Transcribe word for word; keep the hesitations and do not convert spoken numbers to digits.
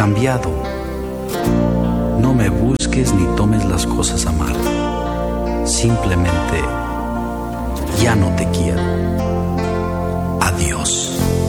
cambiado. No me busques ni tomes las cosas a mal. Simplemente ya no te quiero. Adiós.